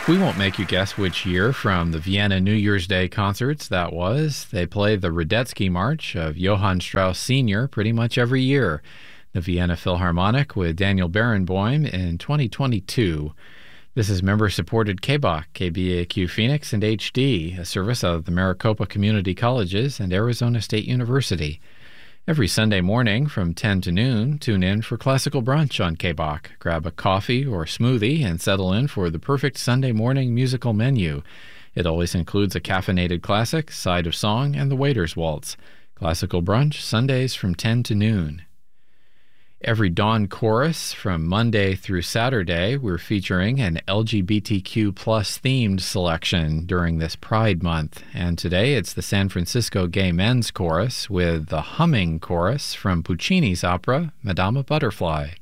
We won't make you guess which year from the Vienna New Year's Day concerts that was. They play the Radetzky March of Johann Strauss Sr. pretty much every year. The Vienna Philharmonic with Daniel Barenboim in 2022. This is member-supported KBAQ, KBAQ Phoenix, and HD, a service of the Maricopa Community Colleges and Arizona State University. Every Sunday morning from 10 to noon, tune in for Classical Brunch on KBAQ. Grab a coffee or smoothie and settle in for the perfect Sunday morning musical menu. It always includes a caffeinated classic, side of song, and the waiter's waltz. Classical Brunch, Sundays from 10 to noon. Every dawn chorus from Monday through Saturday, we're featuring an LGBTQ plus themed selection during this Pride Month. And today it's the San Francisco Gay Men's Chorus with the Humming Chorus from Puccini's opera, Madama Butterfly.